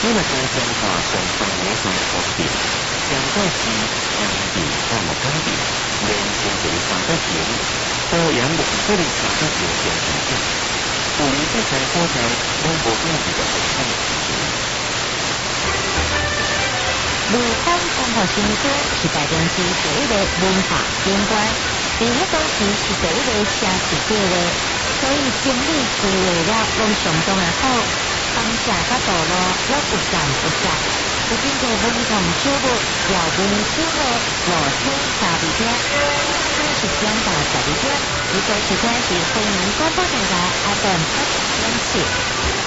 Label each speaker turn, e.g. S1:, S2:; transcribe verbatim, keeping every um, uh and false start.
S1: 你若想想看上班的上方面，上个是相比看无改变，连星期三个前，保养无可能差得有相同点。有理这些所在，拢无变一个好看的事情。
S2: 鲁邦文化新村是台中市第一个文化景观，伫迄当时是第一个城市计划，所以整理规划了拢相当的好，方向甲道路拢有站有站，有经过文创小物、绕文小路、路车三二点，三十点到十二点，一个时间是欢迎广播电台 F M 八十点七。